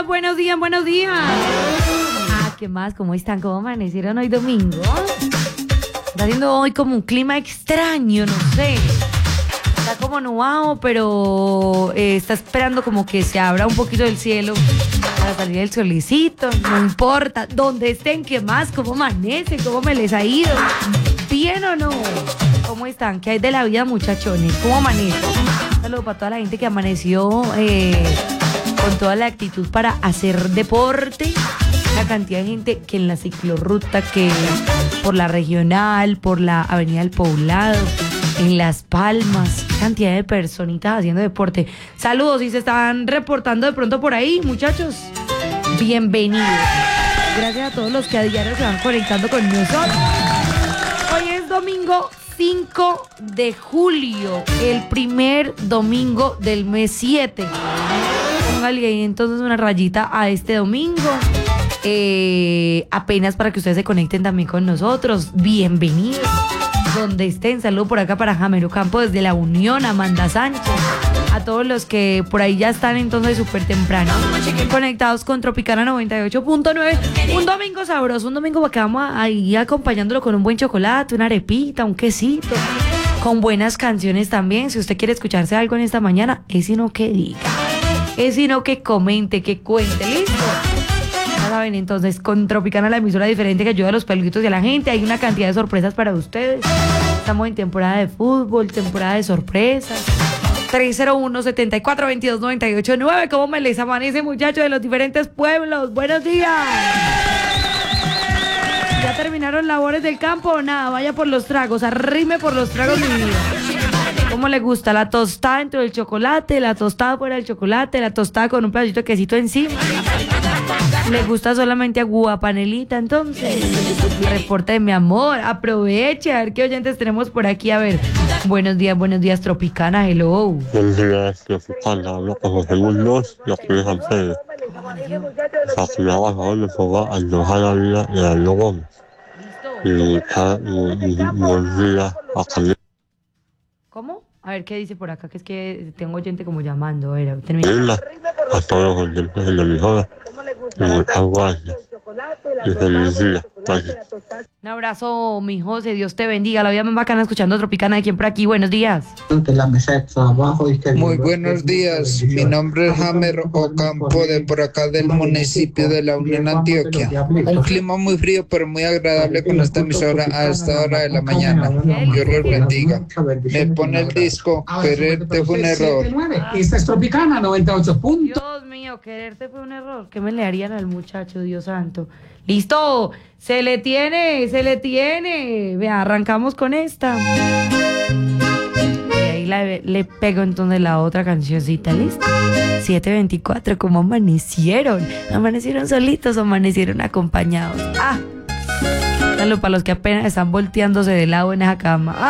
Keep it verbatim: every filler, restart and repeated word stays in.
días, buenos días, buenos días. Ah, ¿qué más? ¿Cómo están? ¿Cómo amanecieron hoy domingo? Está haciendo hoy como un clima extraño, no sé. Está como nublado, pero eh, está esperando como que se abra un poquito el cielo para salir el solecito. No importa, donde estén, ¿qué más? ¿Cómo amanece? ¿Cómo me les ha ido? ¿Bien o no? ¿Cómo están? ¿Qué hay de la vida, muchachones? ¿Cómo amanece? Un saludo para toda la gente que amaneció eh, con toda la actitud para hacer deporte. La cantidad de gente que en la ciclorruta, que por la regional, por la avenida del Poblado, en Las Palmas, cantidad de personitas haciendo deporte. Saludos, si se están reportando de pronto por ahí, muchachos, bienvenidos. Gracias a todos los que a diario se van conectando con nosotros. Hoy es domingo cinco de julio, el primer domingo del mes siete. Póngale ahí entonces una rayita a este domingo. Eh, apenas para que ustedes se conecten también con nosotros. Bienvenidos. Donde estén, saludo por acá para Jamero Campo desde La Unión, Amanda Sánchez, a todos los que por ahí ya están entonces súper temprano conectados con Tropicana noventa y ocho punto nueve. Un domingo sabroso, un domingo que vamos ahí acompañándolo con un buen chocolate, una arepita, un quesito, con buenas canciones también. Si usted quiere escucharse algo en esta mañana, es sino que diga, es sino que comente, que cuente, ¿listo? Ya saben, entonces, con Tropicana, la emisora diferente que ayuda a los peluditos y a la gente. Hay una cantidad de sorpresas para ustedes. Estamos en temporada de fútbol, temporada de sorpresas. tres cero uno, siete cuatro, dos dos, nueve ocho nueve. ¿Cómo me les amanece, muchachos de los diferentes pueblos? ¡Buenos días! ¿Ya terminaron labores del campo o nada? Vaya por los tragos, arrime por los tragos, mi vida. ¿Cómo le gusta? La tostada dentro del chocolate, la tostada fuera del chocolate, la tostada con un pedacito de quesito encima. ¿Le gusta solamente agua panelita entonces? Reporte de mi amor, aproveche, a ver qué oyentes tenemos por aquí. A ver, buenos días, buenos días, Tropicana, hello. Buenos días, Tropicana, hablo con José Muñoz, y aquí de San Pedro. Fascinaba a favor de Foga, Andoja la vida y a Lo Gómez. Y buenos días a Camila. ¿Cómo? A ver, ¿qué dice por acá? Que es que tengo oyente como llamando. A ver, termina. A todos los oyentes de la emisora. Y muchas gracias. Y feliz día. Gracias. Un abrazo, mi José, Dios te bendiga. La vida más bacana escuchando Tropicana. ¿De quién por aquí? Buenos días. Muy buenos días. Mi nombre es Jamer Ocampo, de por acá del municipio de La Unión, Antioquia. Un clima muy frío, pero muy agradable con esta emisora a esta hora de la mañana. Dios los bendiga. Me pone el disco Quererte fue un error. Esta es Tropicana noventa y ocho puntos. Dios mío, quererte fue un error. ¿Qué me le harían al muchacho, Dios santo? ¡Listo! ¡Se le tiene! ¡Se le tiene! Vea, arrancamos con esta. Y ahí la, le pego entonces la otra cancioncita, ¿listo? siete veinticuatro, ¿cómo amanecieron? ¿Amanecieron solitos o amanecieron acompañados? ¡Ah! Dale para los que apenas están volteándose de lado en esa cama. ¡Ah!